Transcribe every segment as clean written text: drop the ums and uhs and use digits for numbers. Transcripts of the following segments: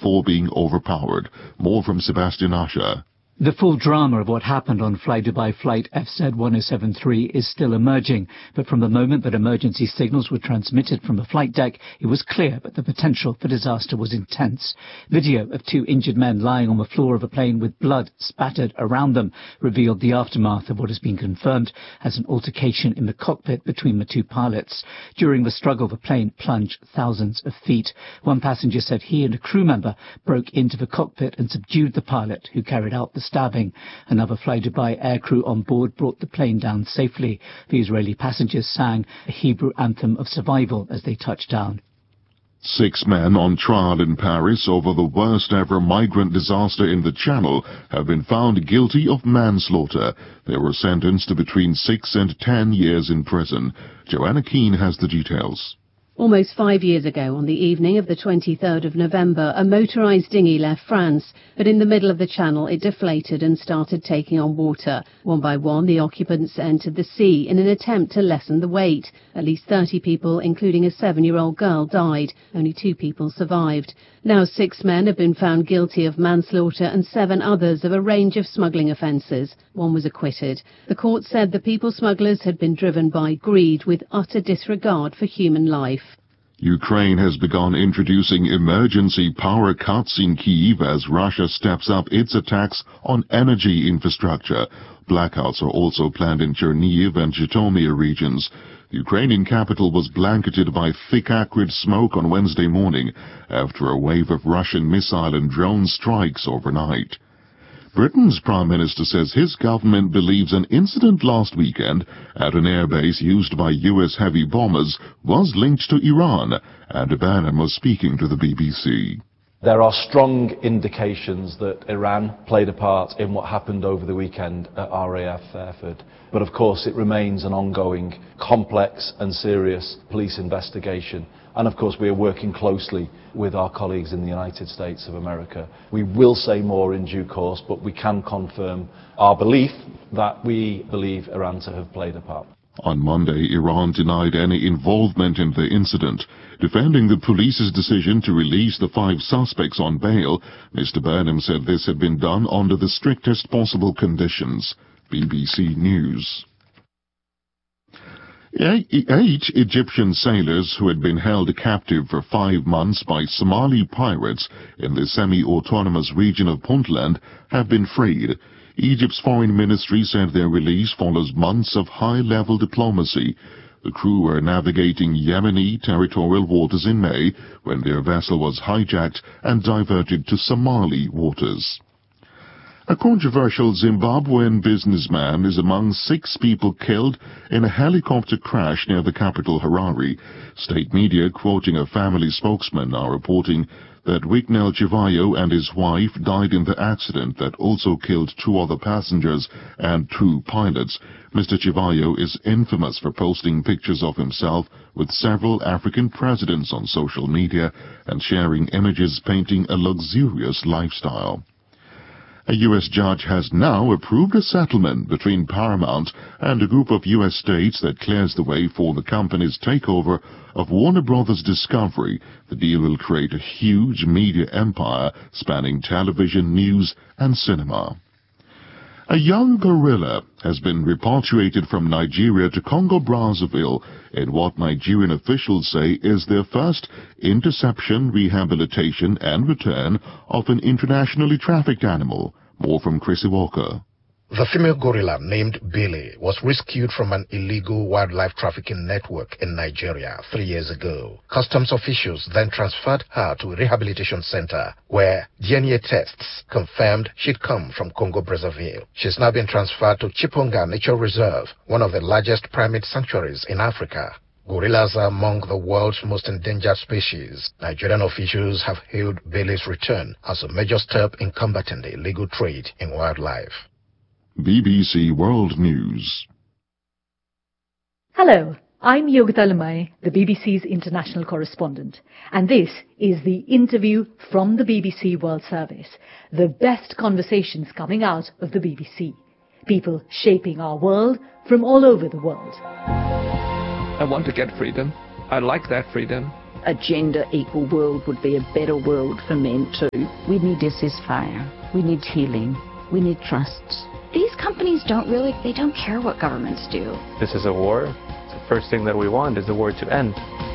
before being overpowered. More from Sebastian Asher. The full drama of what happened on Fly Dubai flight FZ1073 is still emerging, but from the moment that emergency signals were transmitted from the flight deck, it was clear that the potential for disaster was intense. Video of two injured men lying on the floor of a plane with blood spattered around them revealed the aftermath of what has been confirmed as an altercation in the cockpit between the two pilots. During the struggle, the plane plunged thousands of feet. One passenger said he and a crew member broke into the cockpit and subdued the pilot, who carried out the stabbing. Another Fly Dubai aircrew on board brought the plane down safely. The Israeli passengers sang a Hebrew anthem of survival as they touched down. 6 men on trial in Paris over the worst ever migrant disaster in the Channel have been found guilty of manslaughter. They were sentenced to between 6 and 10 years in prison. Joanna Keane has the details. Almost 5 years ago, on the evening of the 23rd of November, a motorised dinghy left France, but in the middle of the channel it deflated and started taking on water. One by one, the occupants entered the sea in an attempt to lessen the weight. At least 30 people, including a 7-year-old girl, died. Only 2 people survived. Now 6 men have been found guilty of manslaughter and 7 others of a range of smuggling offences. One was acquitted. The court said the people smugglers had been driven by greed with utter disregard for human life. Ukraine has begun introducing emergency power cuts in Kyiv as Russia steps up its attacks on energy infrastructure. Blackouts are also planned in Chernihiv and Zhytomyr regions. The Ukrainian capital was blanketed by thick acrid smoke on Wednesday morning after a wave of Russian missile and drone strikes overnight. Britain's Prime Minister says his government believes an incident last weekend at an airbase used by U.S. heavy bombers was linked to Iran, and Burnham was speaking to the BBC. There are strong indications that Iran played a part in what happened over the weekend at RAF Fairford. But of course it remains an ongoing, complex and serious police investigation. And of course we are working closely with our colleagues in the United States of America. We will say more in due course, but we can confirm our belief that we believe Iran to have played a part. On Monday, Iran denied any involvement in the incident. Defending the police's decision to release the 5 suspects on bail, Mr. Burnham said this had been done under the strictest possible conditions. BBC News. 8 Egyptian sailors who had been held captive for 5 months by Somali pirates in the semi-autonomous region of Puntland have been freed. Egypt's foreign ministry said their release follows months of high-level diplomacy. The crew were navigating Yemeni territorial waters in May when their vessel was hijacked and diverted to Somali waters. A controversial Zimbabwean businessman is among 6 people killed in a helicopter crash near the capital Harare. State media, quoting a family spokesman, are reporting that Wicknell Chivayo and his wife died in the accident that also killed 2 other passengers and 2 pilots. Mr. Chivayo is infamous for posting pictures of himself with several African presidents on social media and sharing images painting a luxurious lifestyle. A U.S. judge has now approved a settlement between Paramount and a group of U.S. states that clears the way for the company's takeover of Warner Brothers Discovery. The deal will create a huge media empire spanning television, news, and cinema. A young gorilla has been repatriated from Nigeria to Congo-Brazzaville in what Nigerian officials say is their first interception, rehabilitation, and return of an internationally trafficked animal. More from Chrissy Walker. The female gorilla, named Billy, was rescued from an illegal wildlife trafficking network in Nigeria 3 years ago. Customs officials then transferred her to a rehabilitation center where DNA tests confirmed she'd come from Congo-Brazzaville. She's now been transferred to Chiponga Nature Reserve, one of the largest primate sanctuaries in Africa. Gorillas are among the world's most endangered species. Nigerian officials have hailed Billy's return as a major step in combating the illegal trade in wildlife. BBC World News. Hello, I'm Yogita Lamai, the BBC's international correspondent, and this is the interview from the BBC World Service, the best conversations coming out of the BBC. People shaping our world from all over the world. I want to get freedom. I like that freedom. a gender equal world would be a better world for men too. We need a ceasefire. We need healing. We need trust. These companies don't care what governments do. This is a war. The first thing that we want is the war to end.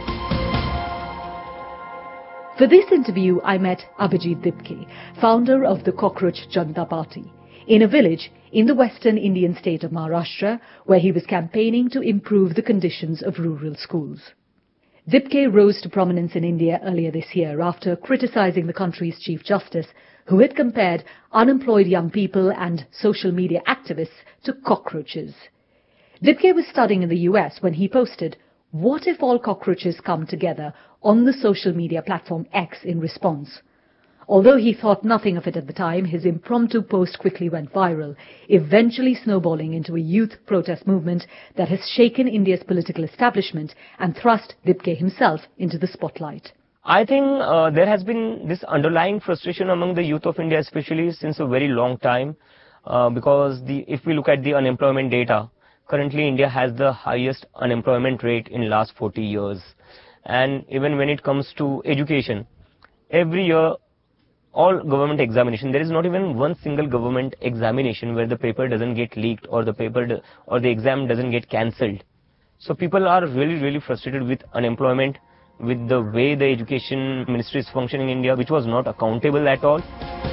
For this interview, I met Abhijit Dipke, founder of the Cockroach Janata Party, in a village in the western Indian state of Maharashtra, where he was campaigning to improve the conditions of rural schools. Dipke rose to prominence in India earlier this year after criticizing the country's Chief Justice, who had compared unemployed young people and social media activists to cockroaches. Dipke was studying in the US when he posted, "What if all cockroaches come together?" on the social media platform X in response. Although he thought nothing of it at the time, his impromptu post quickly went viral, eventually snowballing into a youth protest movement that has shaken India's political establishment and thrust Dipke himself into the spotlight. I think there has been this underlying frustration among the youth of India, especially since a very long time, because if we look at the unemployment data, currently India has the highest unemployment rate in last 40 years. And even when it comes to education, every year, all government examination, there is not even one single government examination where the paper doesn't get leaked or the exam doesn't get cancelled. So people are really frustrated with unemployment, with the way the education ministry is functioning in India, which was not accountable at all.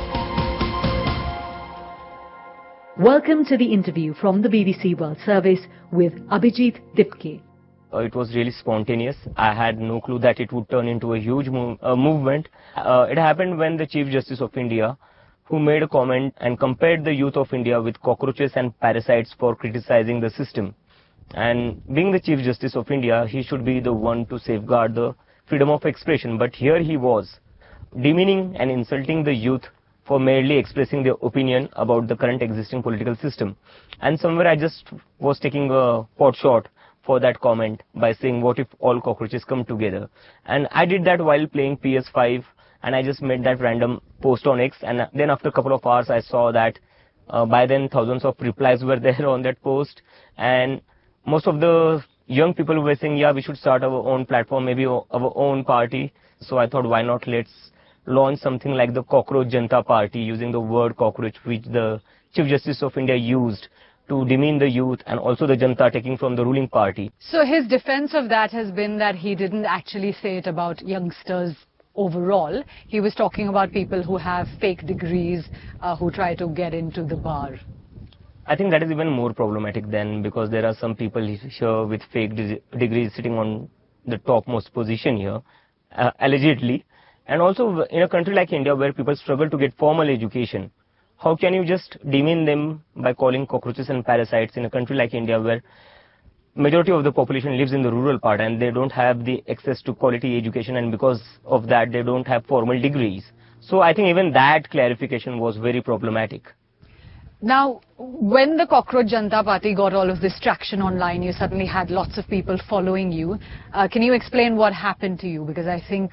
Welcome to the interview from the BBC World Service with Abhijit Dipke. It was really spontaneous. I had no clue that it would turn into a huge movement. It happened when the Chief Justice of India, who made a comment and compared the youth of India with cockroaches and parasites for criticizing the system. And being the Chief Justice of India, he should be the one to safeguard the freedom of expression. But here he was, demeaning and insulting the youth for merely expressing their opinion about the current existing political system. And somewhere I just was taking a pot shot for that comment by saying, what if all cockroaches come together? And I did that while playing PS5, and I just made that random post on X. And then after a couple of hours, I saw that by then thousands of replies were there on that post. And most of the young people were saying, yeah, we should start our own platform, maybe our own party. So I thought, why not let's launch something like the Cockroach Janata Party, using the word cockroach, which the Chief Justice of India used to demean the youth and also the Janata, taking from the ruling party. So his defense of that has been that he didn't actually say it about youngsters overall. He was talking about people who have fake degrees, who try to get into the bar. I think that is even more problematic then, because there are some people here with fake degrees sitting on the topmost position here, allegedly. And also in a country like India, where people struggle to get formal education, how can you just demean them by calling cockroaches and parasites in a country like India, where majority of the population lives in the rural part and they don't have the access to quality education, and because of that they don't have formal degrees. So I think even that clarification was very problematic. Now, when the Cockroach Janata Party got all of this traction online, you suddenly had lots of people following you. Can you explain what happened to you? Because I think,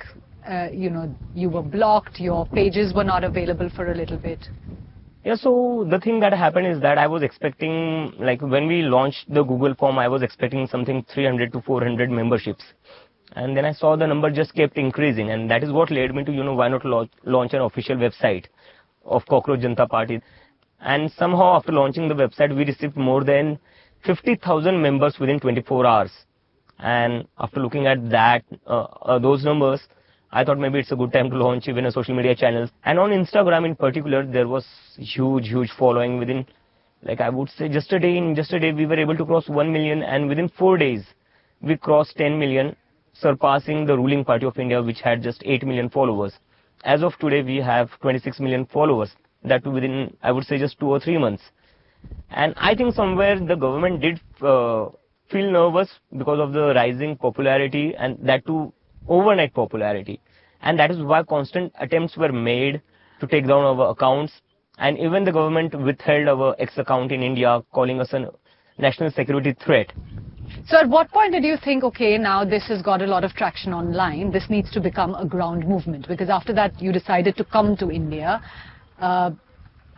you were blocked, your pages were not available for a little bit. Yeah, so the thing that happened is that I was expecting, like when we launched the Google form, I was expecting something 300 to 400 memberships. And then I saw the number just kept increasing, and that is what led me to, why not launch an official website of Cockroach Janata Party. And somehow after launching the website, we received more than 50,000 members within 24 hours. And after looking at that, those numbers, I thought maybe it's a good time to launch even a social media channel. And on Instagram in particular, there was huge following within, like I would say, just a day we were able to cross 1 million, and within 4 days we crossed 10 million, surpassing the ruling party of India, which had just 8 million followers. As of today, we have 26 million followers, that too within, I would say, just 2 or 3 months. And I think somewhere the government did feel nervous because of the rising popularity, and that too overnight popularity. And that is why constant attempts were made to take down our accounts, and even the government withheld our X account in India, calling us a national security threat. So at what point did you think, okay, now this has got a lot of traction online, this needs to become a ground movement? Because after that you decided to come to India.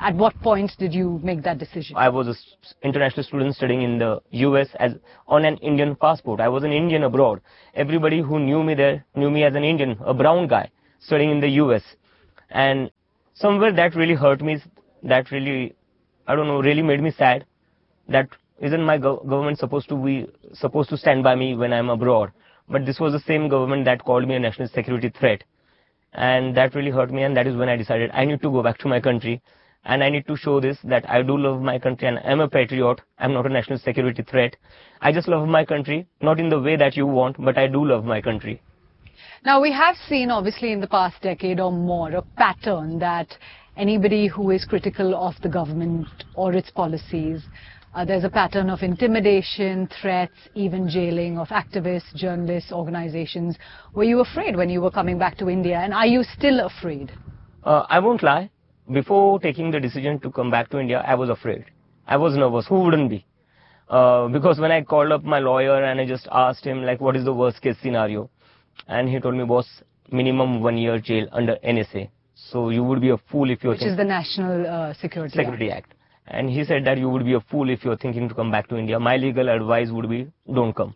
At what point did you make that decision? I was an international student studying in the US on an Indian passport. I was an Indian abroad. Everybody who knew me there knew me as an Indian, a brown guy studying in the US. And somewhere that really hurt me. That really, I don't know, really made me sad. That isn't my government supposed to stand by me when I'm abroad. But this was the same government that called me a national security threat. And that really hurt me, and that is when I decided I need to go back to my country. And I need to show this, that I do love my country and I'm a patriot. I'm not a national security threat. I just love my country, not in the way that you want, but I do love my country. Now, we have seen, obviously, in the past decade or more, a pattern that anybody who is critical of the government or its policies, there's a pattern of intimidation, threats, even jailing of activists, journalists, organizations. Were you afraid when you were coming back to India, and are you still afraid? I won't lie. Before taking the decision to come back to India, I was afraid. I was nervous. Who wouldn't be? Because when I called up my lawyer and I just asked him, like, what is the worst case scenario? And he told me, boss, minimum 1 year jail under NSA. So you would be a fool if you're... Which is the National Security Act. And he said that you would be a fool if you're thinking to come back to India. My legal advice would be, don't come.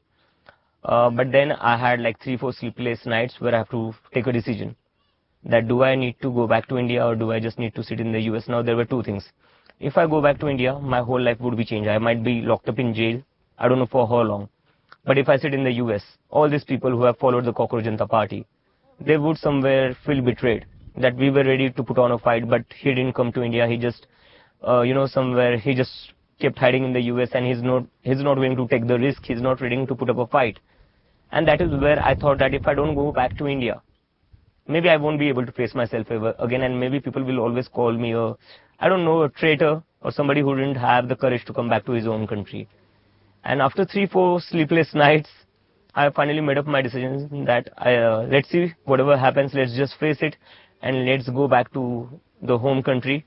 But then I had like 3-4 sleepless nights where I have to take a decision. That do I need to go back to India or do I just need to sit in the US? Now, there were two things. If I go back to India, my whole life would be changed. I might be locked up in jail. I don't know for how long. But if I sit in the US, all these people who have followed the Cockroach Janata Party, they would somewhere feel betrayed. That we were ready to put on a fight, but he didn't come to India. He just, somewhere he just kept hiding in the US and he's not willing to take the risk. He's not ready to put up a fight. And that is where I thought that if I don't go back to India, maybe I won't be able to face myself ever again, and maybe people will always call me a traitor or somebody who didn't have the courage to come back to his own country. And after 3-4 sleepless nights, I finally made up my decision that let's see, whatever happens, let's just face it and let's go back to the home country.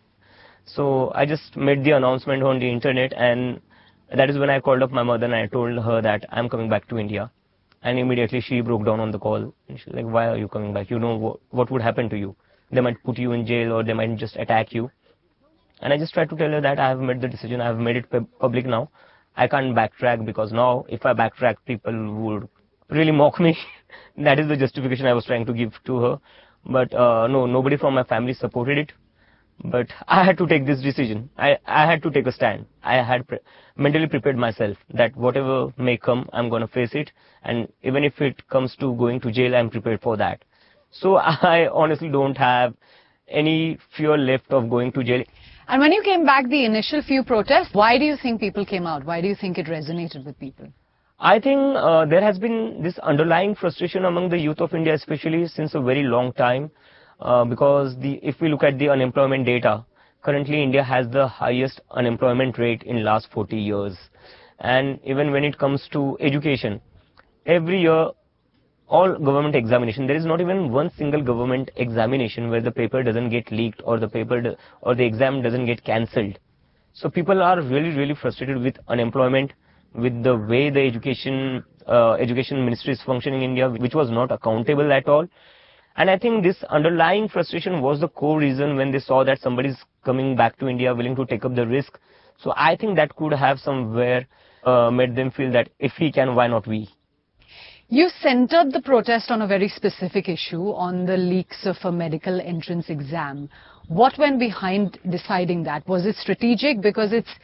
So I just made the announcement on the internet, and that is when I called up my mother and I told her that I'm coming back to India. And immediately she broke down on the call. And she's like, why are you coming back? You know what would happen to you. They might put you in jail or they might just attack you. And I just tried to tell her that I have made the decision. I have made it public now. I can't backtrack, because now if I backtrack, people would really mock me. That is the justification I was trying to give to her. But no, nobody from my family supported it. But I had to take this decision. I had to take a stand. I had mentally prepared myself that whatever may come, I'm going to face it. And even if it comes to going to jail, I'm prepared for that. So I honestly don't have any fear left of going to jail. And when you came back, the initial few protests, why do you think people came out? Why do you think it resonated with people? I think there has been this underlying frustration among the youth of India, especially since a very long time. Because if we look at the unemployment data, currently India has the highest unemployment rate in last 40 years. And even when it comes to education, every year, all government examination, there is not even one single government examination where the paper doesn't get leaked or the exam doesn't get cancelled. So people are really frustrated with unemployment, with the way the education ministry is functioning in India, which was not accountable at all. And I think this underlying frustration was the core reason when they saw that somebody is coming back to India willing to take up the risk. So I think that could have somewhere made them feel that if he can, why not we? You centered the protest on a very specific issue, on the leaks of a medical entrance exam. What went behind deciding that? Was it strategic? Because it's,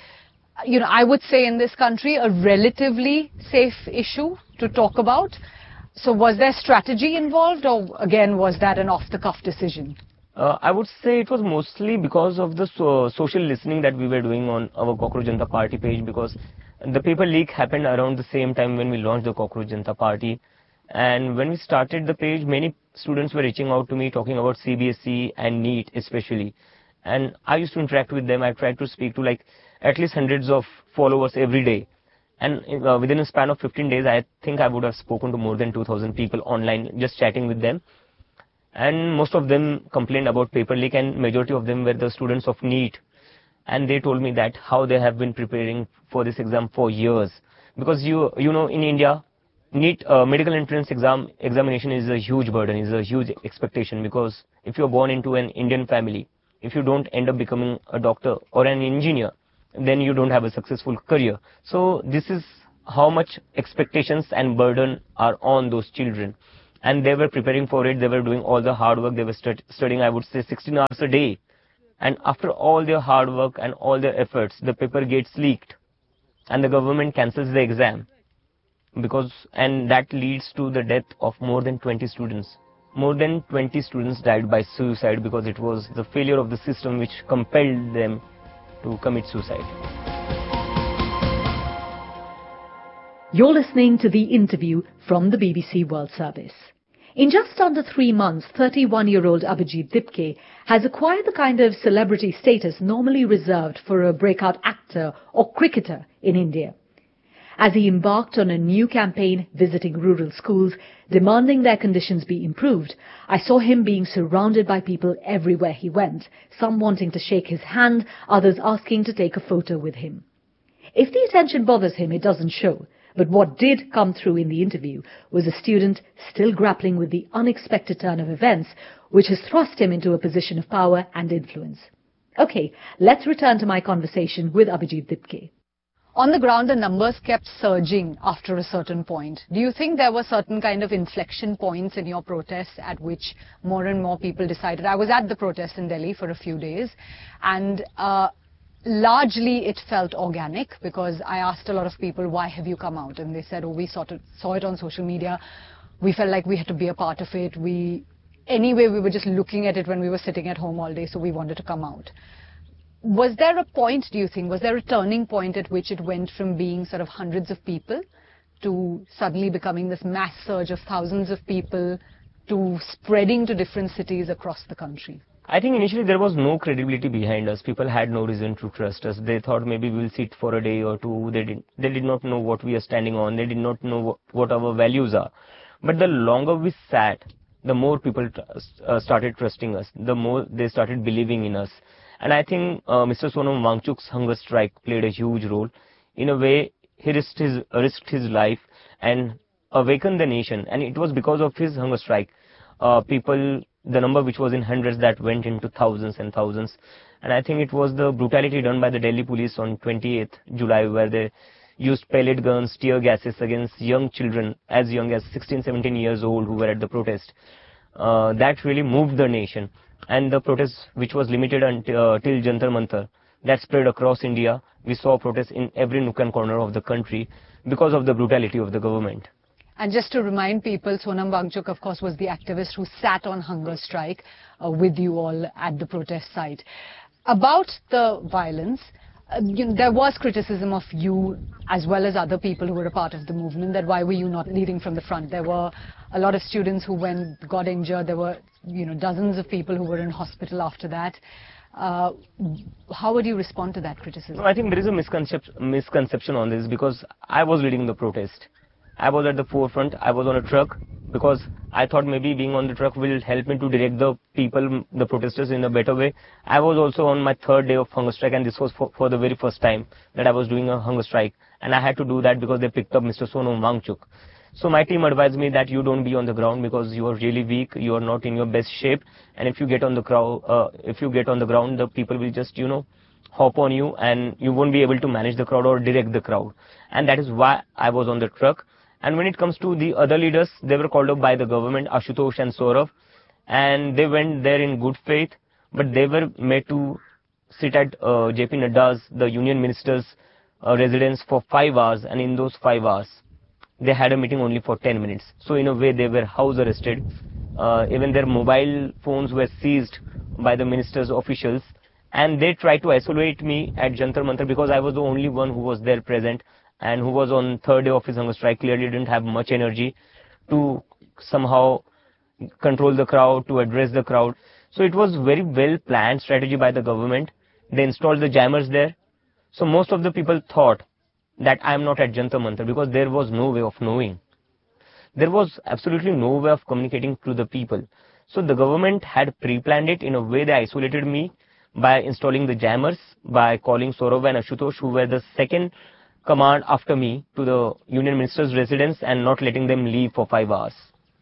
I would say in this country, a relatively safe issue to talk about. So was there strategy involved, or again, was that an off-the-cuff decision? I would say it was mostly because of the social listening that we were doing on our Cockroach Janata Party page, because the paper leak happened around the same time when we launched the Cockroach Janata Party. And when we started the page, many students were reaching out to me talking about CBSE and NEET especially. And I used to interact with them. I tried to speak to like at least hundreds of followers every day. And within a span of 15 days, I think I would have spoken to more than 2,000 people online, just chatting with them. And most of them complained about paper leak, and majority of them were the students of NEET. And they told me that how they have been preparing for this exam for years. Because you know, in India, NEET medical entrance examination is a huge burden, is a huge expectation. Because if you're born into an Indian family, if you don't end up becoming a doctor or an engineer, then you don't have a successful career. So this is how much expectations and burden are on those children. And they were preparing for it, they were doing all the hard work, they were studying, I would say, 16 hours a day. And after all their hard work and all their efforts, the paper gets leaked and the government cancels the exam. And that leads to the death of more than 20 students. More than 20 students died by suicide because it was the failure of the system which compelled them to commit suicide. You're listening to the interview from the BBC World Service. In just under 3 months, 31-year-old Abhijit Dipke has acquired the kind of celebrity status normally reserved for a breakout actor or cricketer in India. As he embarked on a new campaign visiting rural schools, demanding their conditions be improved, I saw him being surrounded by people everywhere he went, some wanting to shake his hand, others asking to take a photo with him. If the attention bothers him, it doesn't show. But what did come through in the interview was a student still grappling with the unexpected turn of events, which has thrust him into a position of power and influence. Okay, let's return to my conversation with Abhijit Dipke. On the ground, the numbers kept surging after a certain point. Do you think there were certain kind of inflection points in your protests at which more and more people decided? I was at the protest in Delhi for a few days, and largely it felt organic, because I asked a lot of people, why have you come out? And they said, oh, we saw it on social media. We felt like we had to be a part of it. Anyway, we were just looking at it when we were sitting at home all day, so we wanted to come out. Was there a point, do you think, was there a turning point at which it went from being sort of hundreds of people to suddenly becoming this mass surge of thousands of people to spreading to different cities across the country? I think initially there was no credibility behind us. People had no reason to trust us. They thought maybe we'll sit for a day or two. They did not know what we are standing on. They did not know what our values are. But the longer we sat, the more people started trusting us. The more they started believing in us. And I think Mr. Sonam Wangchuk's hunger strike played a huge role. In a way, he risked his life and awakened the nation. And it was because of his hunger strike. The number which was in hundreds, that went into thousands and thousands. And I think it was the brutality done by the Delhi police on 28th July, where they used pellet guns, tear gases against young children, as young as 16, 17 years old, who were at the protest. That really moved the nation. And the protest, which was limited until till Jantar Mantar, that spread across India. We saw protests in every nook and corner of the country because of the brutality of the government. And just to remind people, Sonam Wangchuk, of course, was the activist who sat on hunger strike with you all at the protest site. About the violence, there was criticism of you as well as other people who were a part of the movement, that why were you not leading from the front? There were a lot of students who got injured. There were dozens of people who were in hospital after that. How would you respond to that criticism? I think there is a misconception on this, because I was leading the protest. I was at the forefront. I was on a truck because I thought maybe being on the truck will help me to direct the people, the protesters, in a better way. I was also on my 3rd day of hunger strike, and this was for the very first time that I was doing a hunger strike. And I had to do that because they picked up Mr. Sonam Wangchuk. So my team advised me that you don't be on the ground because you are really weak, you are not in your best shape, and if you get on the ground, the people will just, hop on you, and you won't be able to manage the crowd or direct the crowd. And that is why I was on the truck. And when it comes to the other leaders, they were called up by the government, Ashutosh and Saurav, and they went there in good faith, but they were made to sit at JP Nadda's, the union minister's residence for 5 hours, and in those 5 hours, they had a meeting only for 10 minutes. So in a way, they were house arrested. Even their mobile phones were seized by the minister's officials, and they tried to isolate me at Jantar Mantar because I was the only one who was there present, and who was on 3rd day of his hunger strike, clearly didn't have much energy to somehow control the crowd, to address the crowd. So it was very well planned strategy by the government. They installed the jammers there. So most of the people thought that I am not at Jantar Mantar because there was no way of knowing. There was absolutely no way of communicating to the people. So the government had pre-planned it. In a way, they isolated me by installing the jammers, by calling Saurav and Ashutosh, who were the second command after me, to the union minister's residence and not letting them leave for 5 hours.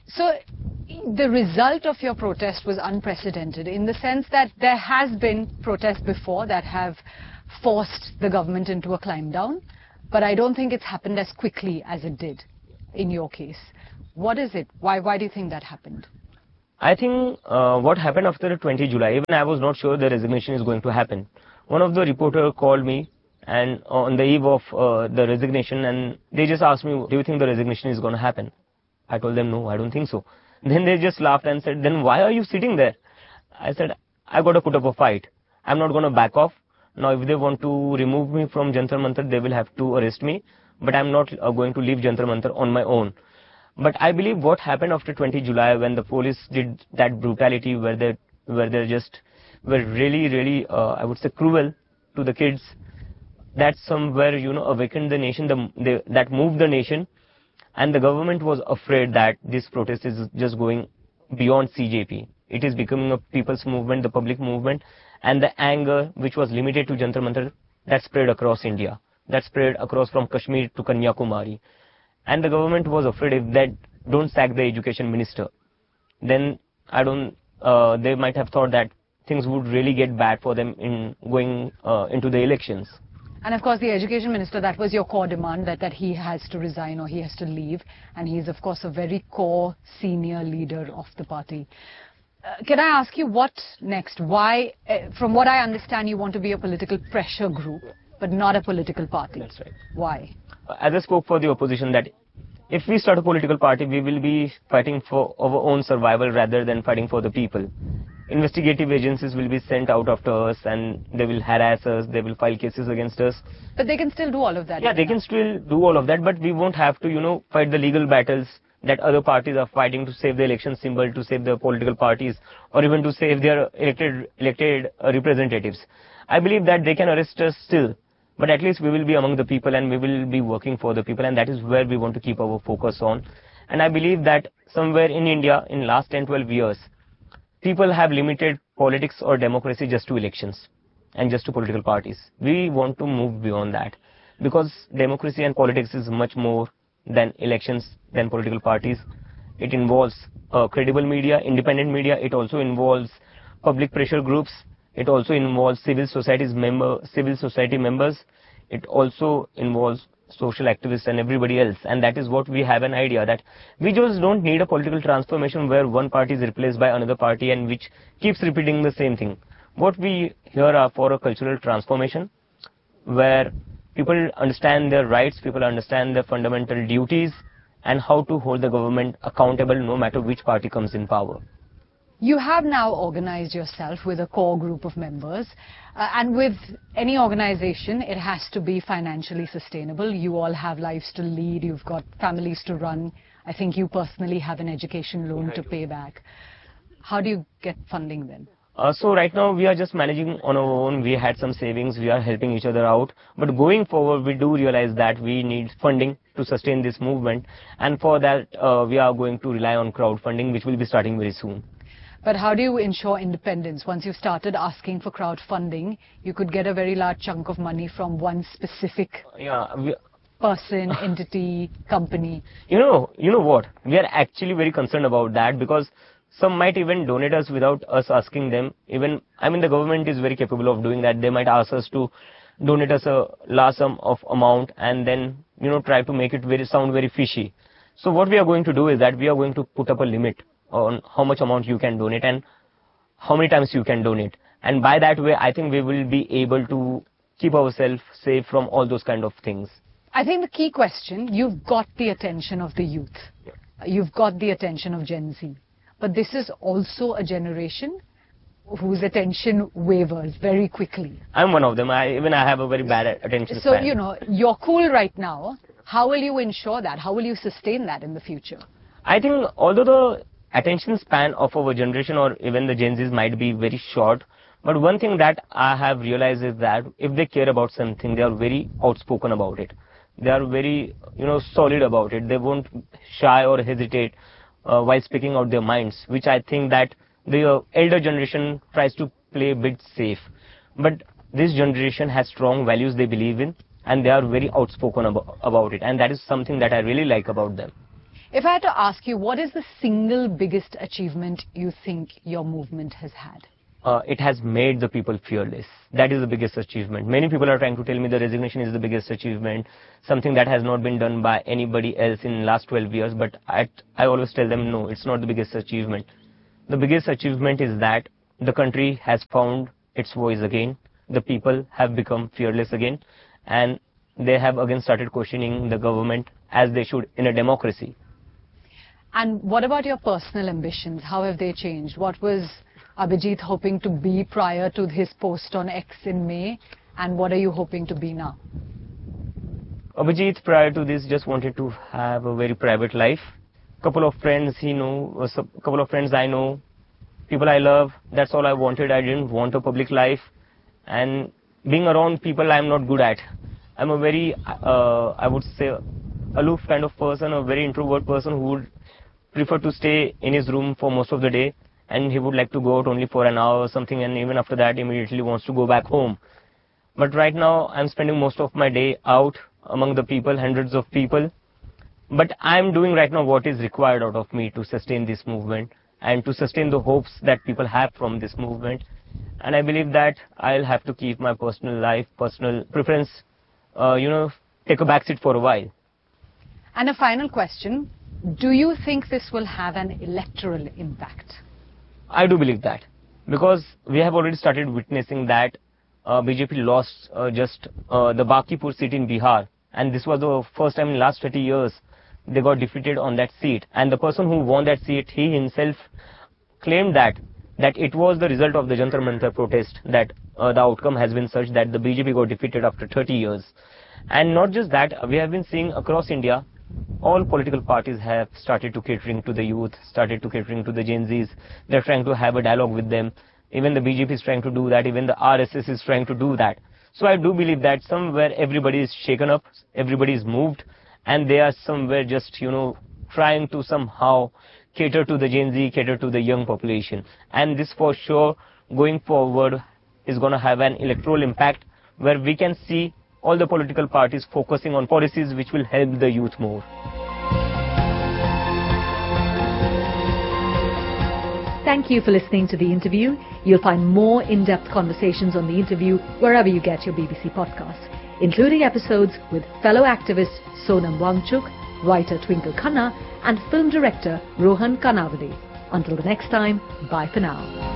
So the result of your protest was unprecedented in the sense that there has been protests before that have forced the government into a climb down, but I don't think it's happened as quickly as it did in your case. What is it? Why do you think that happened? I think what happened after the 20 July, even I was not sure the resignation is going to happen. One of the reporters called me and on the eve of the resignation, and they just asked me, do you think the resignation is going to happen? I told them, no, I don't think so. Then they just laughed and said, then why are you sitting there? I said, I got to put up a fight. I'm not going to back off. Now, if they want to remove me from Jantar Mantar, they will have to arrest me. But I'm not going to leave Jantar Mantar on my own. But I believe what happened after 20 July when the police did that brutality where they just were really, I would say, cruel to the kids, that somewhere, awakened the nation, that moved the nation. And the government was afraid that this protest is just going beyond CJP. It is becoming a people's movement, the public movement, and the anger which was limited to Jantar Mantar, that spread across India, that spread across from Kashmir to Kanyakumari. And the government was afraid if that don't sack the education minister, then they might have thought that things would really get bad for them in going into the elections. And of course, the education minister, that was your core demand, that he has to resign or he has to leave. And he's, of course, a very core senior leader of the party. Can I ask you what next? Why, from what I understand, you want to be a political pressure group, but not a political party. That's right. Why? As I spoke for the opposition, that if we start a political party, we will be fighting for our own survival rather than fighting for the people. Investigative agencies will be sent out after us and they will harass us, they will file cases against us. But they can still do all of that. Yeah, they can still do all of that, but we won't have to, fight the legal battles that other parties are fighting to save the election symbol, to save the political parties, or even to save their elected representatives. I believe that they can arrest us still, but at least we will be among the people and we will be working for the people, and that is where we want to keep our focus on. And I believe that somewhere in India, in last 10-12 years, people have limited politics or democracy just to elections and just to political parties. We want to move beyond that, because democracy and politics is much more than elections, than political parties. It involves credible media, independent media. It also involves public pressure groups. It also involves civil society members. It also involves social activists and everybody else. And that is what we have an idea, that we just don't need a political transformation where one party is replaced by another party and which keeps repeating the same thing. What we here are for a cultural transformation where people understand their rights, people understand their fundamental duties, and how to hold the government accountable no matter which party comes in power. You have now organized yourself with a core group of members, and with any organization, it has to be financially sustainable. You all have lives to lead, you've got families to run. I think you personally have an education loan to pay back. How do you get funding then? So right now we are just managing on our own. We had some savings, we are helping each other out. But going forward, we do realize that we need funding to sustain this movement. And for that, we are going to rely on crowdfunding, which will be starting very soon. But how do you ensure independence? Once you've started asking for crowdfunding, you could get a very large chunk of money from one specific person, entity, company. You know what? We are actually very concerned about that, because some might even donate us without us asking them. The government is very capable of doing that. They might ask us to donate us a large sum of amount and then, try to make it sound very fishy. So what we are going to do is that we are going to put up a limit on how much amount you can donate and how many times you can donate. And by that way, I think we will be able to keep ourselves safe from all those kind of things. I think the key question, you've got the attention of the youth. You've got the attention of Gen Z. But this is also a generation whose attention wavers very quickly. I'm one of them. I have a very bad attention span. So, you're cool right now. How will you ensure that? How will you sustain that in the future? I think although the attention span of our generation or even the Gen Zs might be very short, but one thing that I have realized is that if they care about something, they are very outspoken about it. They are very, solid about it. They won't shy or hesitate while speaking out their minds, which I think that the elder generation tries to play a bit safe. But this generation has strong values they believe in, and they are very outspoken about it. And that is something that I really like about them. If I had to ask you, what is the single biggest achievement you think your movement has had? It has made the people fearless. That is the biggest achievement. Many people are trying to tell me the resignation is the biggest achievement, something that has not been done by anybody else in the last 12 years. But I always tell them, no, it's not the biggest achievement. The biggest achievement is that the country has found its voice again. The people have become fearless again. And they have again started questioning the government as they should in a democracy. And what about your personal ambitions? How have they changed? What was Abhijit hoping to be prior to his post on X in May, and what are you hoping to be now? Abhijit prior to this just wanted to have a very private life. Couple of friends he knows, couple of friends I know, people I love. That's all I wanted. I didn't want a public life, and being around people I'm not good at. I'm a very, I would say, aloof kind of person, a very introvert person who would prefer to stay in his room for most of the day. And he would like to go out only for an hour or something, and even after that immediately wants to go back home. But right now I'm spending most of my day out among the people, hundreds of people. But I'm doing right now what is required out of me to sustain this movement and to sustain the hopes that people have from this movement. And I believe that I'll have to keep my personal life, personal preference, take a backseat for a while. And a final question, do you think this will have an electoral impact? I do believe that, because we have already started witnessing that BJP lost just the Bakipur seat in Bihar, and this was the first time in the last 30 years they got defeated on that seat. And the person who won that seat, he himself claimed that it was the result of the Jantar Mantar protest, that the outcome has been such that the BJP got defeated after 30 years. And not just that, we have been seeing across India, all political parties have started to catering to the youth, started to catering to the Gen Zs. They're trying to have a dialogue with them. Even the BJP is trying to do that. Even the RSS is trying to do that. So I do believe that somewhere everybody is shaken up, everybody is moved, and they are somewhere just, trying to somehow cater to the Gen Z, cater to the young population. And this for sure, going forward, is going to have an electoral impact where we can see all the political parties focusing on policies which will help the youth more. Thank you for listening to the interview. You'll find more in-depth conversations on the interview wherever you get your BBC podcasts, including episodes with fellow activist Sonam Wangchuk, writer Twinkle Khanna, and film director Rohan Kanavade. Until the next time, bye for now.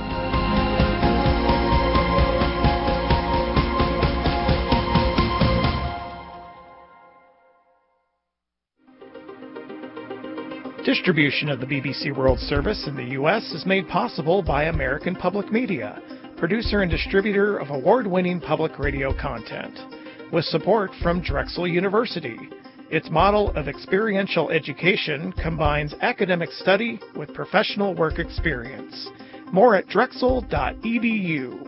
Distribution of the BBC World Service in the U.S. is made possible by American Public Media, producer and distributor of award-winning public radio content, with support from Drexel University. Its model of experiential education combines academic study with professional work experience. More at drexel.edu.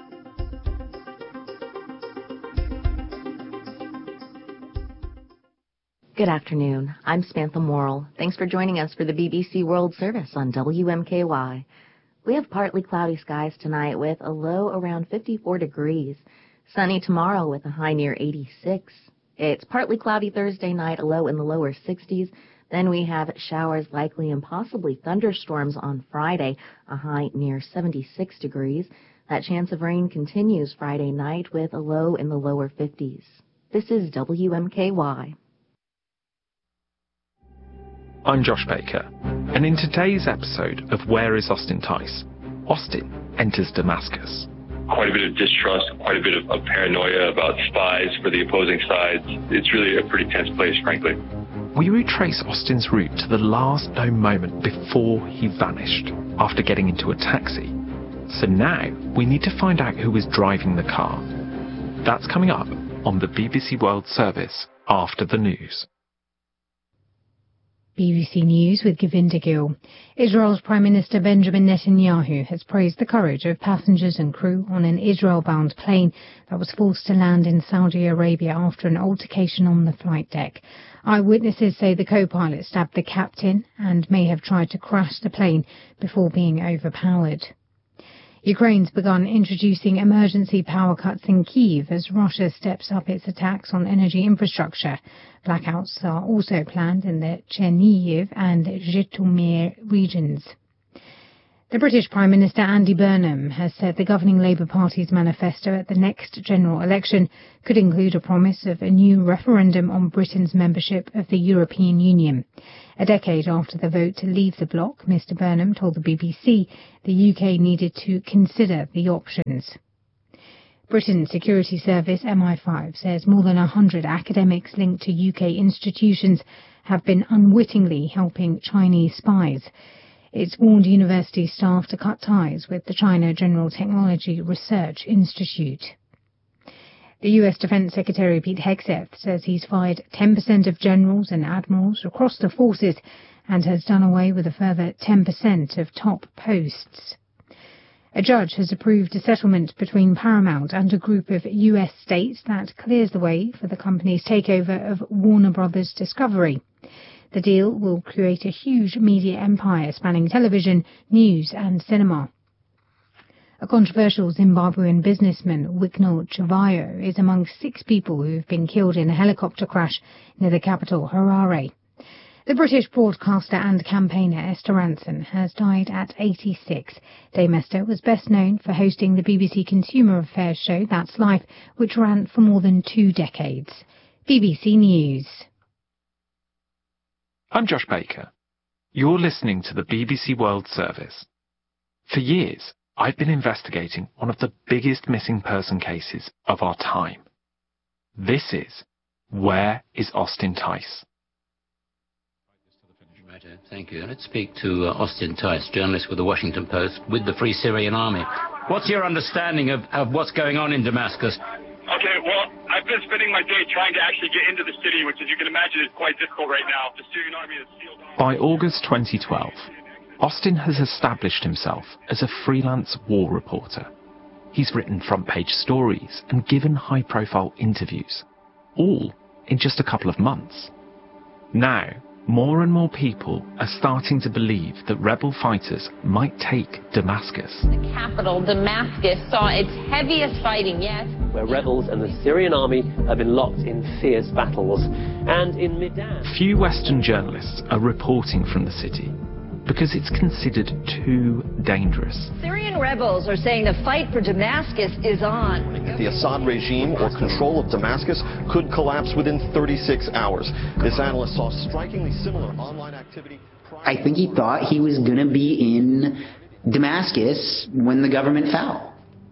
Good afternoon. I'm Samantha Morrill. Thanks for joining us for the BBC World Service on WMKY. We have partly cloudy skies tonight with a low around 54 degrees. Sunny tomorrow with a high near 86. It's partly cloudy Thursday night, a low in the lower 60s. Then we have showers likely and possibly thunderstorms on Friday, a high near 76 degrees. That chance of rain continues Friday night with a low in the lower 50s. This is WMKY. I'm Josh Baker, and in today's episode of Where is Austin Tice, Austin enters Damascus. Quite a bit of distrust, quite a bit of paranoia about spies for the opposing sides. It's really a pretty tense place, frankly. We retrace Austin's route to the last known moment before he vanished, after getting into a taxi. So now, we need to find out who was driving the car. That's coming up on the BBC World Service after the news. BBC News with Govinda Gill. Israel's Prime Minister Benjamin Netanyahu has praised the courage of passengers and crew on an Israel-bound plane that was forced to land in Saudi Arabia after an altercation on the flight deck. Eyewitnesses say the co-pilot stabbed the captain and may have tried to crash the plane before being overpowered. Ukraine's begun introducing emergency power cuts in Kyiv as Russia steps up its attacks on energy infrastructure. Blackouts are also planned in the Chernihiv and Zhytomyr regions. The British Prime Minister Andy Burnham has said the governing Labour Party's manifesto at the next general election could include a promise of a new referendum on Britain's membership of the European Union. A decade after the vote to leave the bloc, Mr Burnham told the BBC the UK needed to consider the options. Britain's security service MI5 says more than 100 academics linked to UK institutions have been unwittingly helping Chinese spies. It's warned university staff to cut ties with the China General Technology Research Institute. The US Defense Secretary Pete Hegseth says he's fired 10% of generals and admirals across the forces and has done away with a further 10% of top posts. A judge has approved a settlement between Paramount and a group of US states that clears the way for the company's takeover of Warner Brothers Discovery. The deal will create a huge media empire spanning television, news and cinema. A controversial Zimbabwean businessman, Wicknell Chivayo, is among 6 people who have been killed in a helicopter crash near the capital, Harare. The British broadcaster and campaigner Esther Rantzen has died at 86. Dame Esther was best known for hosting the BBC consumer affairs show That's Life, which ran for more than 2 decades. BBC News. I'm Josh Baker. You're listening to the BBC World Service. For years, I've been investigating one of the biggest missing person cases of our time. This is Where is Austin Tice? Thank you. Let's speak to Austin Tice, journalist with the Washington Post with the Free Syrian Army. What's your understanding of what's going on in Damascus? Okay, well, I've been spending my day trying to actually get into the city, which, as you can imagine, is quite difficult right now. The Syrian army is sealed off. By August 2012, Austin has established himself as a freelance war reporter. He's written front-page stories and given high-profile interviews, all in just a couple of months. Now, more and more people are starting to believe that rebel fighters might take Damascus. The capital, Damascus, saw its heaviest fighting yet. Where rebels and the Syrian army have been locked in fierce battles. And in Medan... Few Western journalists are reporting from the city because it's considered too dangerous. Syrian rebels are saying the fight for Damascus is on. The Assad regime or control of Damascus could collapse within 36 hours. This analyst saw strikingly similar online activity. I think he thought he was going to be in Damascus when the government fell.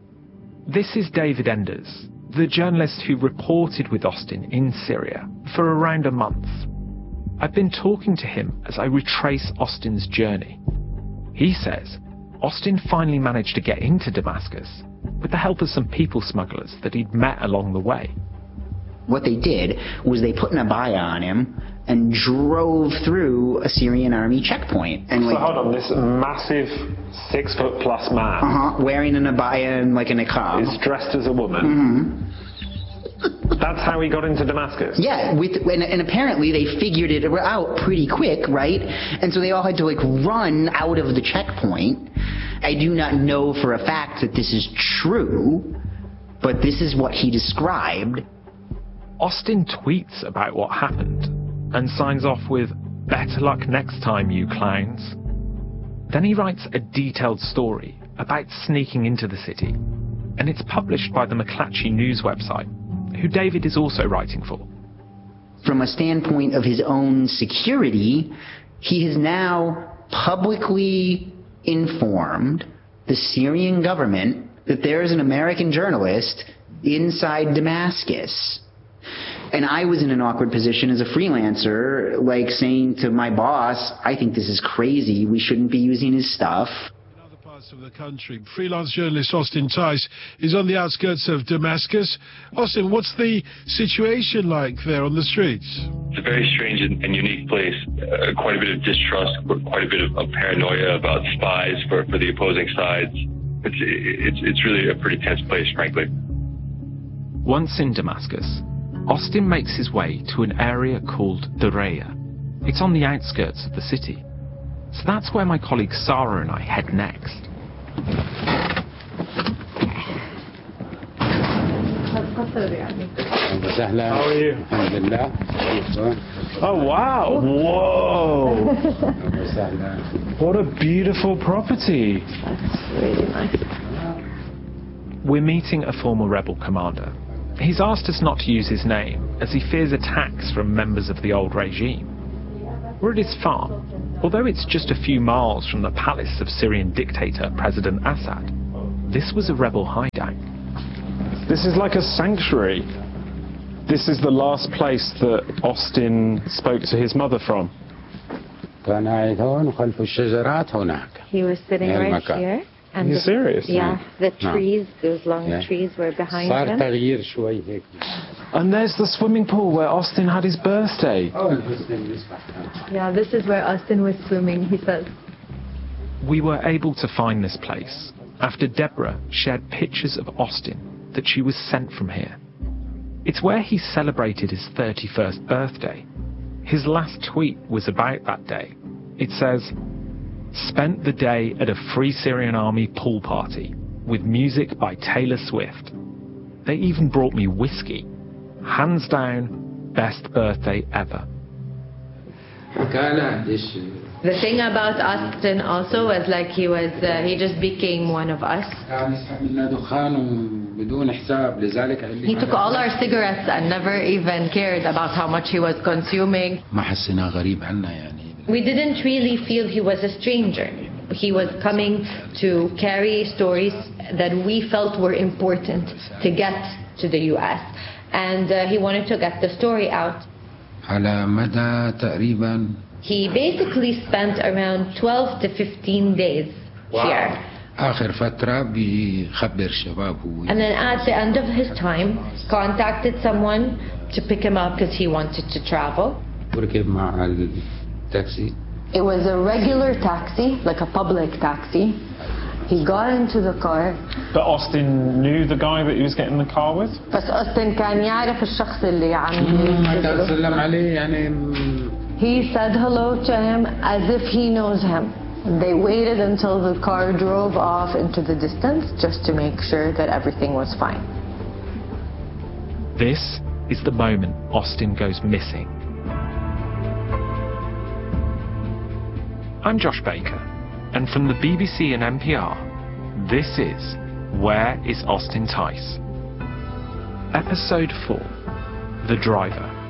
This is David Enders, the journalist who reported with Austin in Syria for around a month. I've been talking to him as I retrace Austin's journey. He says Austin finally managed to get into Damascus with the help of some people smugglers that he'd met along the way. What they did was they put an abaya on him and drove through a Syrian army checkpoint. And so hold on, this massive 6-foot-plus man... wearing an abaya and like a niqab. Is dressed as a woman. Mm-hmm. That's how he got into Damascus? Yeah, and apparently they figured it out pretty quick, right? And so they all had to run out of the checkpoint. I do not know for a fact that this is true, but this is what he described. Austin tweets about what happened and signs off with, "Better luck next time, you clowns." Then he writes a detailed story about sneaking into the city, and it's published by the McClatchy News website, who David is also writing for. From a standpoint of his own security, he has now publicly informed the Syrian government that there is an American journalist inside Damascus. And I was in an awkward position as a freelancer, saying to my boss, I think this is crazy, we shouldn't be using his stuff. Of the country. Freelance journalist Austin Tice is on the outskirts of Damascus. Austin, what's the situation like there on the streets? It's a very strange and unique place. Quite a bit of distrust, quite a bit of paranoia about spies for the opposing sides. It's really a pretty tense place, frankly. Once in Damascus, Austin makes his way to an area called Dareya. It's on the outskirts of the city. So that's where my colleague Sarah and I head next. How are you? Oh wow! Whoa! What a beautiful property. That's really nice. We're meeting a former rebel commander. He's asked us not to use his name as he fears attacks from members of the old regime. We're at his farm, although it's just a few miles from the palace of Syrian dictator President Assad. This was a rebel hideout. This is like a sanctuary. This is the last place that Austin spoke to his mother from. He was sitting right here. And Are you serious? Yeah, the trees, those long trees were behind him. And there's the swimming pool where Austin had his birthday. Yeah, this is where Austin was swimming, he says. We were able to find this place after Deborah shared pictures of Austin that she was sent from here. It's where he celebrated his 31st birthday. His last tweet was about that day. It says, "Spent the day at a Free Syrian Army pool party with music by Taylor Swift. They even brought me whiskey. Hands down, best birthday ever." The thing about Austin also was like he just became one of us. He took all our cigarettes and never even cared about how much he was consuming. We didn't really feel he was a stranger. He was coming to carry stories that we felt were important to get to the US. And he wanted to get the story out. He basically spent around 12 to 15 days here. And then at the end of his time, contacted someone to pick him up because he wanted to travel. It was a regular taxi, like a public taxi. He got into the car. But Austin knew the guy that he was getting in the car with? بس أوستن كان يعرف الشخص اللي He said hello to him as if he knows him. They waited until the car drove off into the distance just to make sure that everything was fine. This is the moment Austin goes missing. I'm Josh Baker, and from the BBC and NPR, this is Where is Austin Tice? Episode 4, The Driver.